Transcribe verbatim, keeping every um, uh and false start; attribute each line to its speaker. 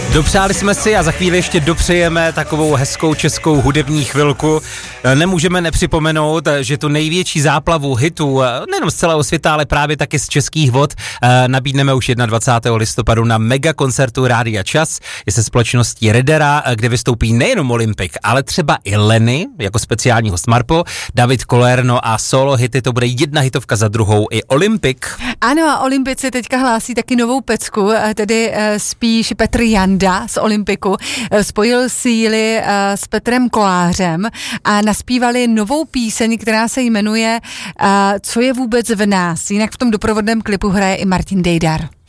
Speaker 1: Dopřáli jsme si a za chvíli ještě dopřejeme takovou hezkou českou hudební chvilku. Nemůžeme nepřipomenout, že tu největší záplavu hitů, nejenom z celého světa, ale právě taky z českých vod, nabídneme už dvacátého prvního listopadu na mega koncertu Rádia Čas. Je se společností Redera, kde vystoupí nejenom Olympik, ale třeba i Lenny, jako speciální host Marpo, David Koller, a solo hity, to bude jedna hitovka za druhou, i Olympik.
Speaker 2: Ano, a Olympici teďka hlásí taky novou pecku, tedy spíš Petr Janda z Olympiku spojil síly s Petrem Kolářem a naspívali novou píseň, která se jmenuje Co je vůbec v nás. Jinak v tom doprovodném klipu hraje i Martin Dejdar.